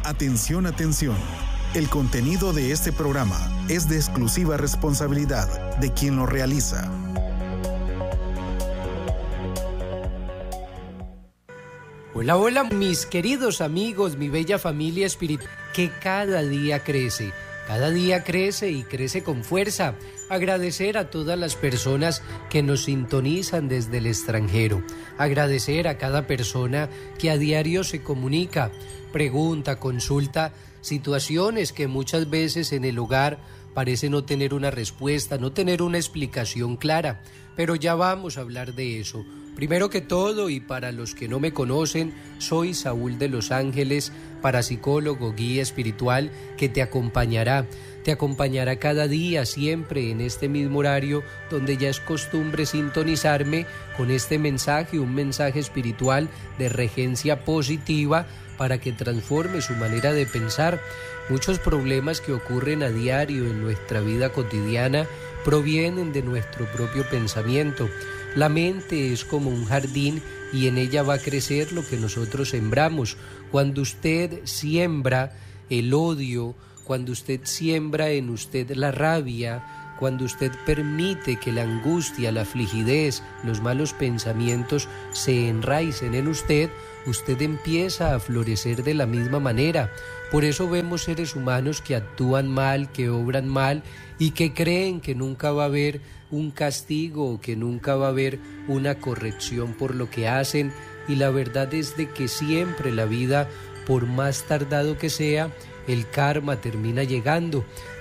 Atención, atención. El contenido de este programa es de exclusiva responsabilidad de quien lo realiza. Hola, hola, mis queridos amigos, mi bella familia espiritual, que cada día crece y crece con fuerza. Agradecer a todas las personas que nos sintonizan desde el extranjero. Agradecer a cada persona que a diario se comunica, pregunta, consulta situaciones que muchas veces en el hogar parece no tener una respuesta, no tener una explicación clara. Pero ya vamos a hablar de eso. Primero que todo, y para los que no me conocen, soy Saúl de los Ángeles, parapsicólogo, guía espiritual, que te acompañará cada día, siempre en este mismo horario, donde ya es costumbre sintonizarme con este mensaje, un mensaje espiritual de regencia positiva para que transforme su manera de pensar. Muchos problemas que ocurren a diario en nuestra vida cotidiana provienen de nuestro propio pensamiento. La mente es como un jardín y en ella va a crecer lo que nosotros sembramos. Cuando usted siembra el odio, cuando usted siembra en usted la rabia, cuando usted permite que la angustia, la frigidez, los malos pensamientos se enraicen en usted, usted empieza a florecer de la misma manera. Por eso vemos seres humanos que actúan mal, que obran mal y que creen que nunca va a haber un castigo o que nunca va a haber una corrección por lo que hacen. Y la verdad es de que siempre la vida, por más tardado que sea, el karma termina llegando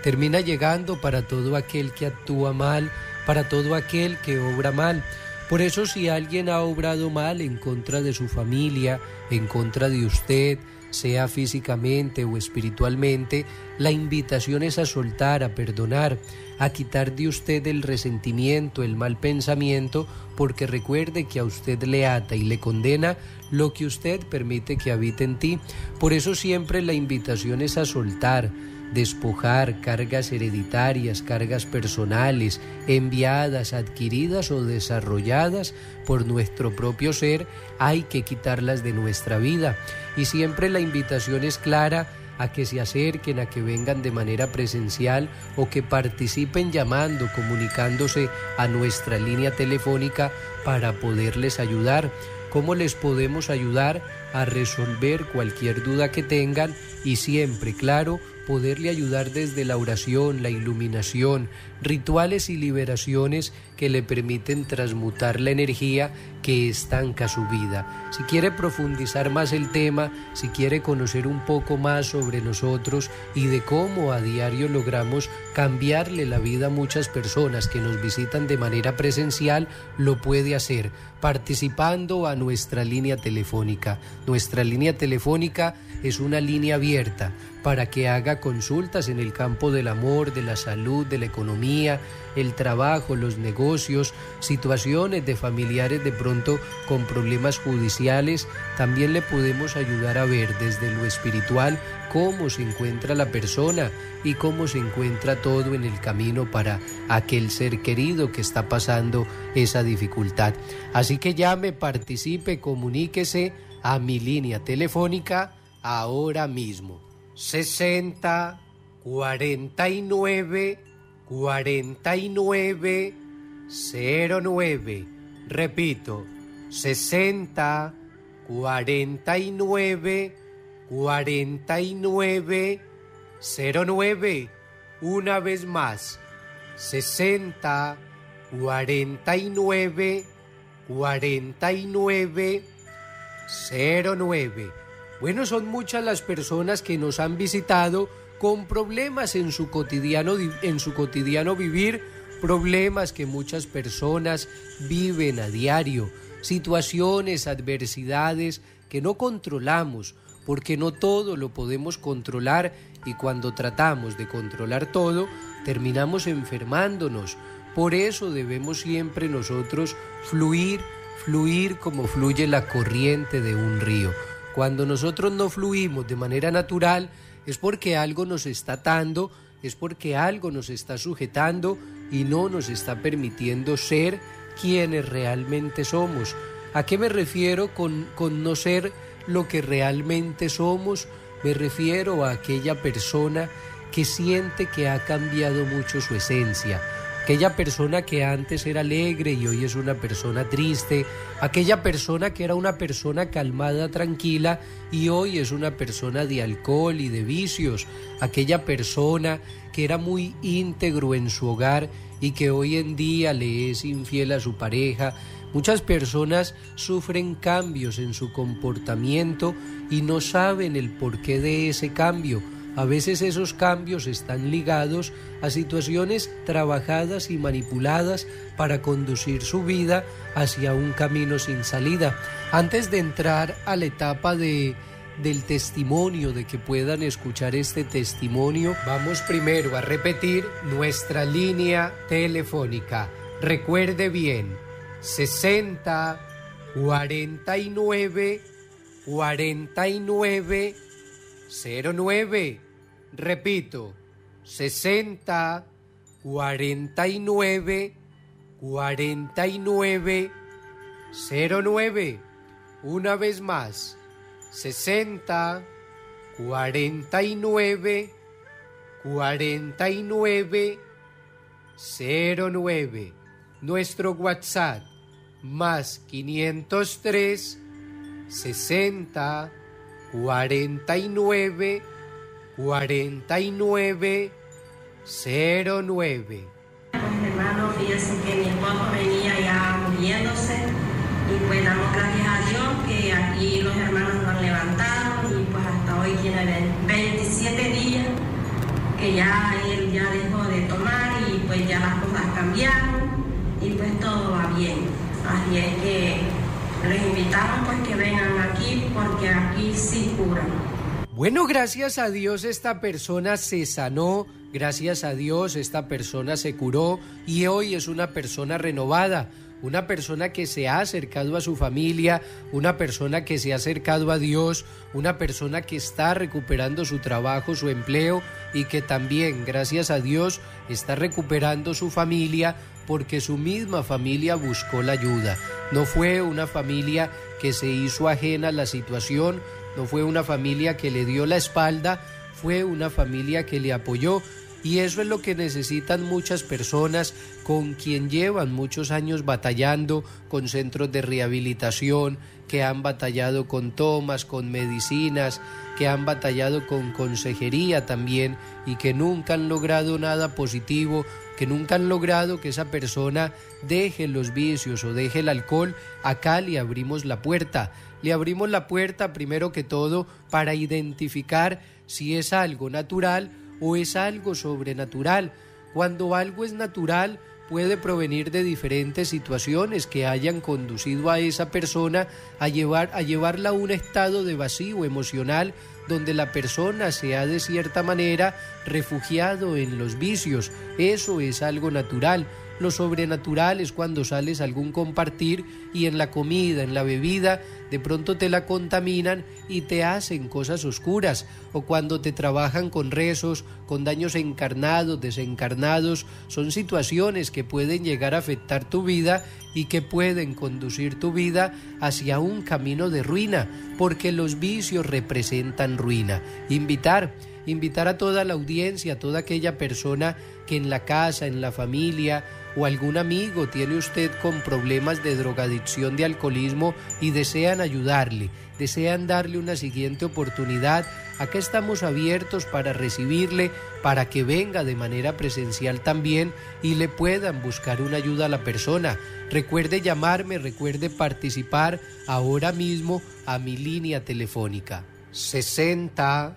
para todo aquel que actúa mal, para todo aquel que obra mal. Por eso, si alguien ha obrado mal en contra de su familia, en contra de usted, sea físicamente o espiritualmente, la invitación es a soltar, a perdonar, a quitar de usted el resentimiento, el mal pensamiento, porque recuerde que a usted le ata y le condena lo que usted permite que habite en ti. Por eso siempre la invitación es a soltar, despojar cargas hereditarias, cargas personales, enviadas, adquiridas o desarrolladas por nuestro propio ser. Hay que quitarlas de nuestra vida. Y siempre la invitación es clara a que se acerquen, a que vengan de manera presencial o que participen llamando, comunicándose a nuestra línea telefónica para poderles ayudar. ¿Cómo les podemos ayudar a resolver cualquier duda que tengan? Y siempre, claro, poderle ayudar desde la oración, la iluminación, rituales y liberaciones que le permiten transmutar la energía que estanca su vida. Si quiere profundizar más el tema, si quiere conocer un poco más sobre nosotros y de cómo a diario logramos cambiarle la vida a muchas personas que nos visitan de manera presencial, lo puede hacer participando a nuestra línea telefónica. Nuestra línea telefónica es una línea abierta para que haga consultas en el campo del amor, de la salud, de la economía, el trabajo, los negocios, situaciones de familiares de pronto con problemas judiciales. También le podemos ayudar a ver desde lo espiritual cómo se encuentra la persona y cómo se encuentra todo en el camino para aquel ser querido que está pasando esa dificultad. Así que llame, participe, comuníquese a mi línea telefónica ahora mismo. 60 49 49 09. Repito, 60 49 49 09. Una vez más, 60 49 49 09. Bueno, son muchas las personas que nos han visitado con problemas en su cotidiano vivir, problemas que muchas personas viven a diario, situaciones, adversidades que no controlamos, porque no todo lo podemos controlar y cuando tratamos de controlar todo, terminamos enfermándonos. Por eso debemos siempre nosotros fluir como fluye la corriente de un río. Cuando nosotros no fluimos de manera natural, es porque algo nos está atando, es porque algo nos está sujetando y no nos está permitiendo ser quienes realmente somos. ¿A qué me refiero con no ser lo que realmente somos? Me refiero a aquella persona que siente que ha cambiado mucho su esencia, aquella persona que antes era alegre y hoy es una persona triste, aquella persona que era una persona calmada, tranquila y hoy es una persona de alcohol y de vicios, aquella persona que era muy íntegro en su hogar y que hoy en día le es infiel a su pareja. Muchas personas sufren cambios en su comportamiento y no saben el porqué de ese cambio. A veces esos cambios están ligados a situaciones trabajadas y manipuladas para conducir su vida hacia un camino sin salida. Antes de entrar a la etapa del testimonio, de que puedan escuchar este testimonio, vamos primero a repetir nuestra línea telefónica. Recuerde bien, 60 49 49 09. Repito, 60 49 49 09. Una vez más, 60 49 49 09. Nuestro WhatsApp más 503 60 49 49 09. Pues hermano, fíjense que mi esposo venía ya muriéndose y pues damos gracias a Dios que aquí los hermanos lo han levantado y pues hasta hoy tiene 27 días que ya él ya dejó de tomar y pues ya las cosas cambiaron y pues todo va bien. Así es que les invitamos pues que vengan aquí porque aquí sí curan. Bueno, gracias a Dios esta persona se sanó, gracias a Dios esta persona se curó y hoy es una persona renovada, una persona que se ha acercado a su familia, una persona que se ha acercado a Dios, una persona que está recuperando su trabajo, su empleo y que también, gracias a Dios, está recuperando su familia porque su misma familia buscó la ayuda. No fue una familia que se hizo ajena a la situación, no fue una familia que le dio la espalda, fue una familia que le apoyó. Y eso es lo que necesitan muchas personas con quien llevan muchos años batallando con centros de rehabilitación, que han batallado con tomas, con medicinas, que han batallado con consejería también y que nunca han logrado nada positivo, que nunca han logrado que esa persona deje los vicios o deje el alcohol. Acá le abrimos la puerta. Le abrimos la puerta primero que todo para identificar si es algo natural o es algo sobrenatural. Cuando algo es natural, puede provenir de diferentes situaciones que hayan conducido a esa persona a llevarla a un estado de vacío emocional donde la persona se ha de cierta manera refugiado en los vicios. Eso es algo natural. Lo sobrenatural es cuando sales a algún compartir y en la comida, en la bebida, de pronto te la contaminan y te hacen cosas oscuras, o cuando te trabajan con rezos, con daños encarnados, desencarnados. Son situaciones que pueden llegar a afectar tu vida y que pueden conducir tu vida hacia un camino de ruina, porque los vicios representan ruina. Invitar a toda la audiencia, a toda aquella persona que en la casa, en la familia o algún amigo tiene usted con problemas de drogadicción, de alcoholismo y desean ayudarle, desean darle una siguiente oportunidad. Acá estamos abiertos para recibirle, para que venga de manera presencial también y le puedan buscar una ayuda a la persona. Recuerde llamarme, recuerde participar ahora mismo a mi línea telefónica 60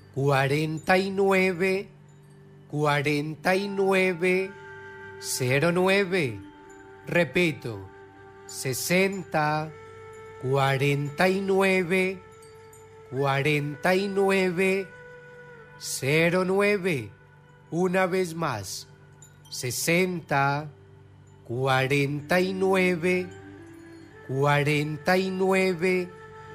49 49 09. Repito, 60 49 49 09. Una vez más, 60 49 49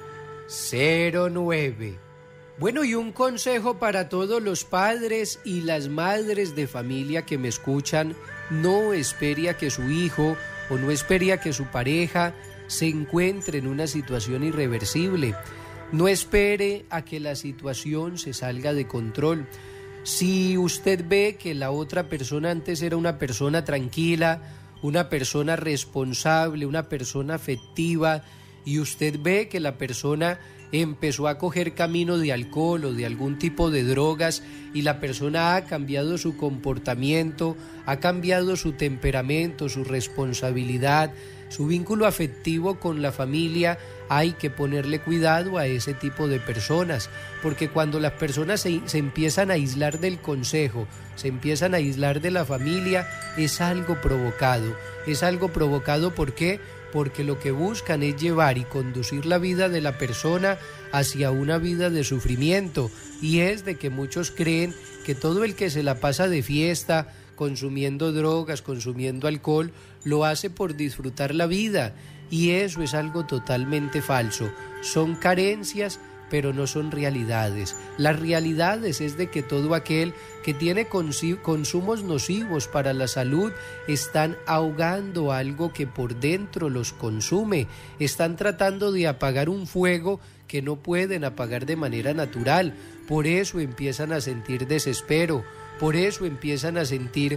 09. Bueno, y un consejo para todos los padres y las madres de familia que me escuchan: no espere a que su hijo o no espere a que su pareja se encuentre en una situación irreversible. No espere a que la situación se salga de control. Si usted ve que la otra persona antes era una persona tranquila, una persona responsable, una persona afectiva, y usted ve que la persona empezó a coger camino de alcohol o de algún tipo de drogas y la persona ha cambiado su comportamiento, ha cambiado su temperamento, su responsabilidad, su vínculo afectivo con la familia, hay que ponerle cuidado a ese tipo de personas, porque cuando las personas se empiezan a aislar del consejo, se empiezan a aislar de la familia, es algo provocado. ¿Por qué? Porque lo que buscan es llevar y conducir la vida de la persona hacia una vida de sufrimiento, y es de que muchos creen que todo el que se la pasa de fiesta, consumiendo drogas, consumiendo alcohol, lo hace por disfrutar la vida, y eso es algo totalmente falso. Son carencias, pero no son realidades. Las realidades es de que todo aquel que tiene consumos nocivos para la salud están ahogando algo que por dentro los consume, están tratando de apagar un fuego que no pueden apagar de manera natural. Por eso empiezan a sentir desespero, por eso empiezan a sentir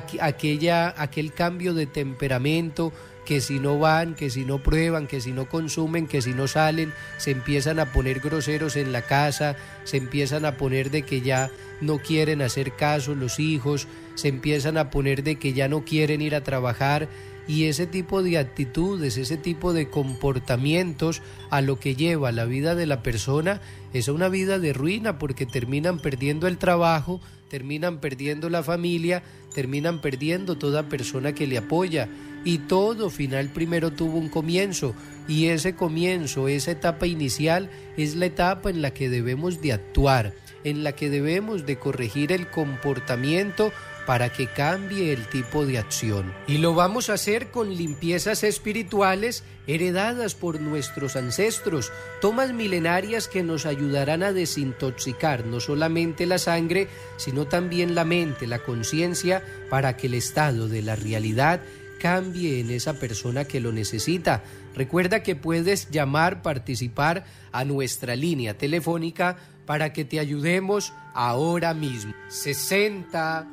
aquel cambio de temperamento, que si no van, que si no prueban, que si no consumen, que si no salen, se empiezan a poner groseros en la casa, se empiezan a poner de que ya no quieren hacer caso los hijos, se empiezan a poner de que ya no quieren ir a trabajar, y ese tipo de actitudes, ese tipo de comportamientos a lo que lleva la vida de la persona es una vida de ruina, porque terminan perdiendo el trabajo, terminan perdiendo la familia, terminan perdiendo toda persona que le apoya. Y todo final primero tuvo un comienzo, y ese comienzo, esa etapa inicial, es la etapa en la que debemos de actuar, en la que debemos de corregir el comportamiento para que cambie el tipo de acción. Y lo vamos a hacer con limpiezas espirituales heredadas por nuestros ancestros, tomas milenarias que nos ayudarán a desintoxicar no solamente la sangre, sino también la mente, la conciencia, para que el estado de la realidad cambie en esa persona que lo necesita. Recuerda que puedes participar a nuestra línea telefónica para que te ayudemos ahora mismo. 60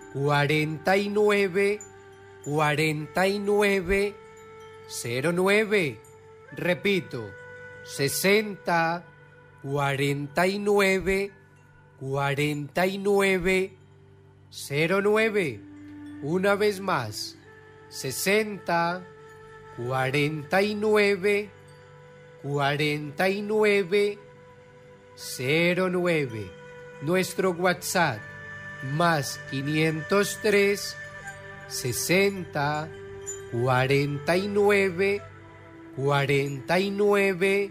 49 49 09. Repito, 60 49 49 09. Una vez más, 60 49 49 09. Nuestro WhatsApp más 503 60 49 49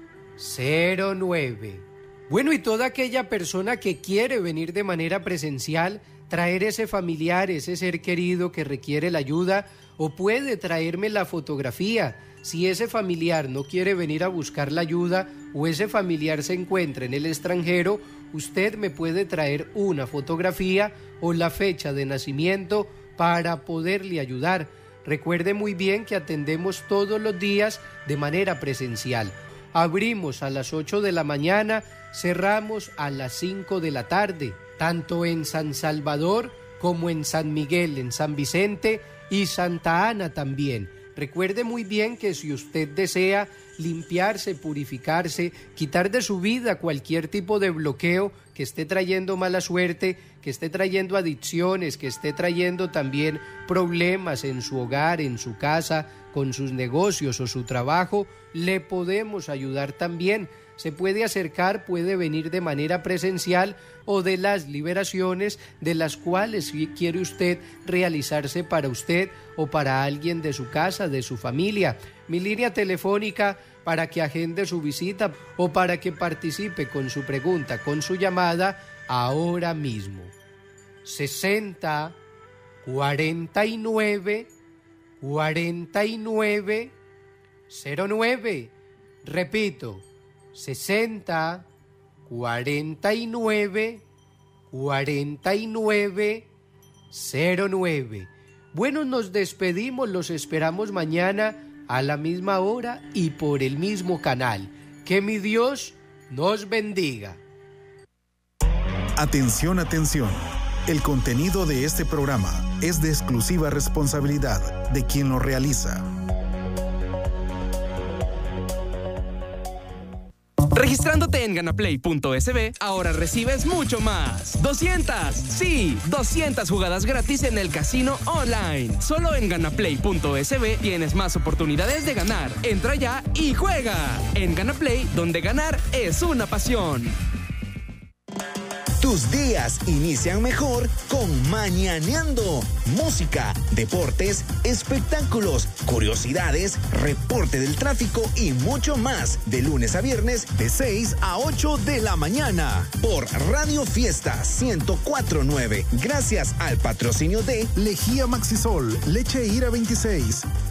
09. Bueno, y toda aquella persona que quiere venir de manera presencial, traer ese familiar, ese ser querido que requiere la ayuda, o puede traerme la fotografía. Si ese familiar no quiere venir a buscar la ayuda o ese familiar se encuentra en el extranjero, usted me puede traer una fotografía o la fecha de nacimiento para poderle ayudar. Recuerde muy bien que atendemos todos los días de manera presencial. Abrimos a las 8 de la mañana, cerramos a las 5 de la tarde, tanto en San Salvador como en San Miguel, en San Vicente y Santa Ana también. Recuerde muy bien que si usted desea limpiarse, purificarse, quitar de su vida cualquier tipo de bloqueo que esté trayendo mala suerte, que esté trayendo adicciones, que esté trayendo también problemas en su hogar, en su casa, con sus negocios o su trabajo, le podemos ayudar también. Se puede acercar, puede venir de manera presencial o de las liberaciones de las cuales quiere usted realizarse para usted o para alguien de su casa, de su familia. Mi línea telefónica para que agende su visita o para que participe con su pregunta, con su llamada ahora mismo. 60 49 49 09. Repito, 60 49 49 09. Bueno, nos despedimos, los esperamos mañana a la misma hora y por el mismo canal. Que mi Dios nos bendiga. Atención, atención. El contenido de este programa es de exclusiva responsabilidad de quien lo realiza. Registrándote en ganaplay.sb, ahora recibes mucho más. 200 jugadas gratis en el casino online. Solo en ganaplay.sb tienes más oportunidades de ganar. Entra ya y juega. En Ganaplay, donde ganar es una pasión. Tus días inician mejor con Mañaneando. Música, deportes, espectáculos, curiosidades, reporte del tráfico y mucho más. De lunes a viernes, de 6 a 8 de la mañana. Por Radio Fiesta 104.9. Gracias al patrocinio de Lejía Maxisol, leche Ira 26,